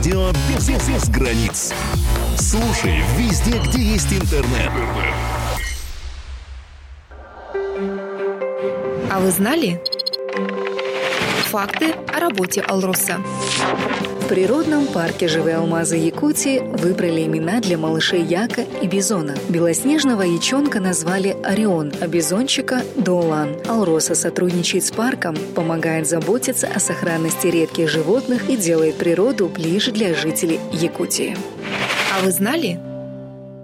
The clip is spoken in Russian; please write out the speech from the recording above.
Радио без границ. Слушай везде, где есть интернет. А вы знали? Факты о работе «Алроса». В природном парке «Живые алмазы» Якутии выбрали имена для малышей Яка и Бизона. Белоснежного ячонка назвали Орион, а бизончика – Доулан. «Алроса» сотрудничает с парком, помогает заботиться о сохранности редких животных и делает природу ближе для жителей Якутии. А вы знали?